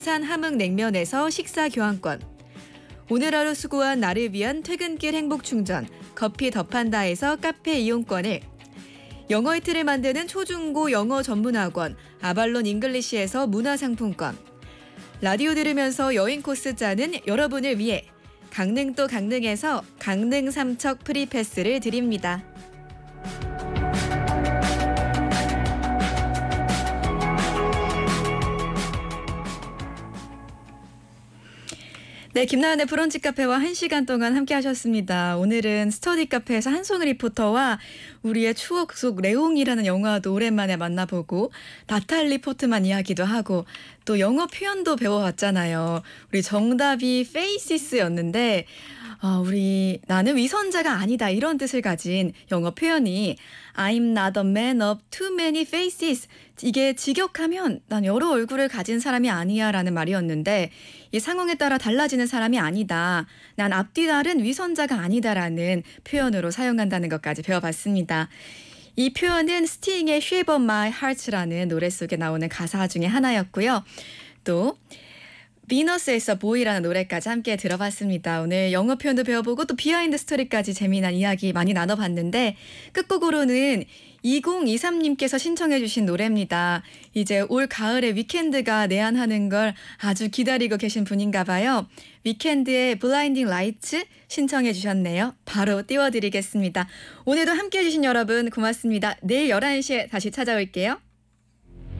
산 함흥냉면에서 식사 교환권, 오늘 하루 수고한 나를 위한 퇴근길 행복 충전, 커피 더판다에서 카페 이용권을, 영어 이틀을 만드는 초중고 영어 전문학원 아발론 잉글리시에서 문화상품권, 라디오 들으면서 여행 코스 짜는 여러분을 위해 강릉도 강릉에서 강릉 삼척 프리패스를 드립니다. 네, 김나연의 브런치 카페와 1시간 동안 함께 하셨습니다. 오늘은 스터디 카페에서 한송을 리포터와 우리의 추억 속 레옹이라는 영화도 오랜만에 만나보고 나탈리 포트만 이야기도 하고 또 영어 표현도 배워왔잖아요. 우리 정답이 페이시스였는데 우리 나는 위선자가 아니다 이런 뜻을 가진 영어 표현이 I'm not a man of too many faces. 이게 직역하면 난 여러 얼굴을 가진 사람이 아니야 라는 말이었는데 이 상황에 따라 달라지는 사람이 아니다. 난 앞뒤 다른 위선자가 아니다라는 표현으로 사용한다는 것까지 배워봤습니다. 이 표현은 스팅의 Shape of My Heart라는 노래 속에 나오는 가사 중에 하나였고요. 또 비너스에서 보이라는 노래까지 함께 들어봤습니다. 오늘 영어 표현도 배워보고 또 비하인드 스토리까지 재미난 이야기 많이 나눠봤는데 끝곡으로는 2023님께서 신청해 주신 노래입니다. 이제 올 가을에 위켄드가 내한하는 걸 아주 기다리고 계신 분인가 봐요. 위켄드의 블라인딩 라이츠 신청해 주셨네요. 바로 띄워드리겠습니다. 오늘도 함께해 주신 여러분 고맙습니다. 내일 11시에 다시 찾아올게요.